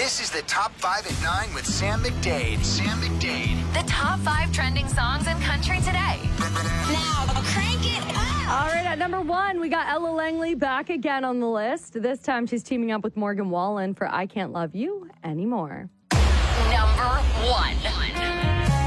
This is the Top 5 at 9 with Sam McDade. Sam McDade. The top 5 trending songs in country today. Now, crank it up. All right, at number 1, we got Ella Langley back again on the list. This time she's teaming up with Morgan Wallen for I Can't Love You Anymore. Number 1.